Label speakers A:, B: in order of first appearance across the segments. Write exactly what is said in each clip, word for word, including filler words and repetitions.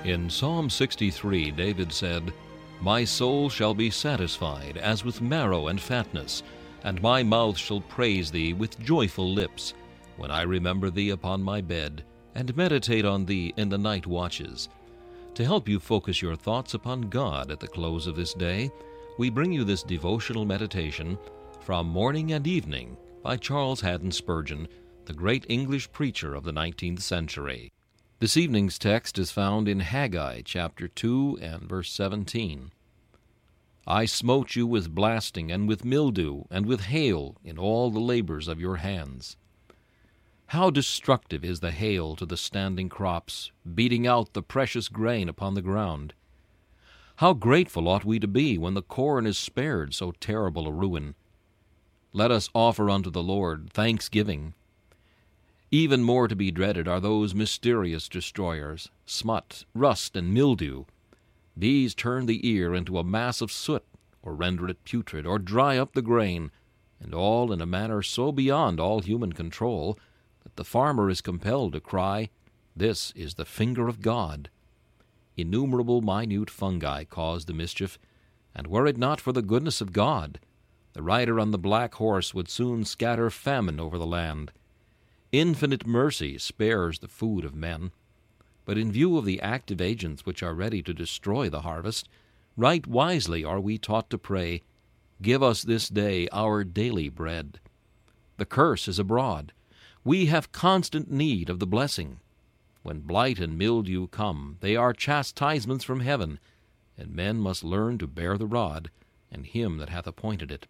A: In Psalm sixty-three, David said, "My soul shall be satisfied as with marrow and fatness, and my mouth shall praise thee with joyful lips, when I remember thee upon my bed, and meditate on thee in the night watches." To help you focus your thoughts upon God at the close of this day, we bring you this devotional meditation from Morning and Evening by Charles Haddon Spurgeon, the great English preacher of the nineteenth century. This evening's text is found in Haggai chapter two and verse seventeen. "I smote you with blasting, and with mildew, and with hail in all the labors of your hands." How destructive is the hail to the standing crops, beating out the precious grain upon the ground. How grateful ought we to be when the corn is spared so terrible a ruin. Let us offer unto the Lord thanksgiving. Even more to be dreaded are those mysterious destroyers, smut, rust, and mildew. These turn the ear into a mass of soot, or render it putrid, or dry up the grain, and all in a manner so beyond all human control that the farmer is compelled to cry, "This is the finger of God." Innumerable minute fungi cause the mischief, and were it not for the goodness of God, the rider on the black horse would soon scatter famine over the land. Infinite mercy spares the food of men, but in view of the active agents which are ready to destroy the harvest, right wisely are we taught to pray, "Give us this day our daily bread." The curse is abroad. We have constant need of the blessing. When blight and mildew come, they are chastisements from heaven, and men must learn to bear the rod, and him that hath appointed it.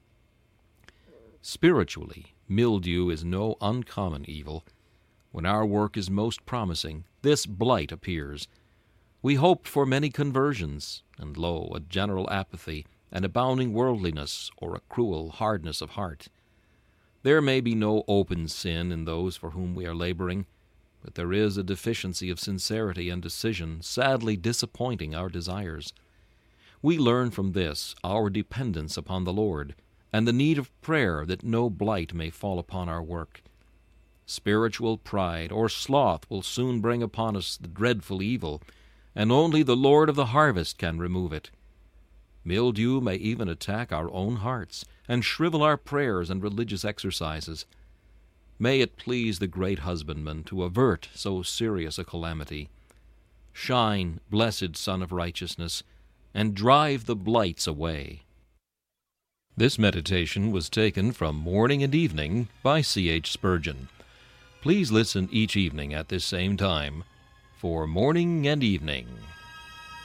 A: Spiritually, mildew is no uncommon evil. When our work is most promising, this blight appears. We hope for many conversions, and lo, a general apathy, an abounding worldliness, or a cruel hardness of heart. There may be no open sin in those for whom we are laboring, but there is a deficiency of sincerity and decision sadly disappointing our desires. We learn from this our dependence upon the Lord, and the need of prayer that no blight may fall upon our work. Spiritual pride or sloth will soon bring upon us the dreadful evil, and only the Lord of the harvest can remove it. Mildew may even attack our own hearts, and shrivel our prayers and religious exercises. May it please the great husbandman to avert so serious a calamity. Shine, blessed Sun of Righteousness, and drive the blights away. This meditation was taken from Morning and Evening by C H Spurgeon. Please listen each evening at this same time for Morning and Evening.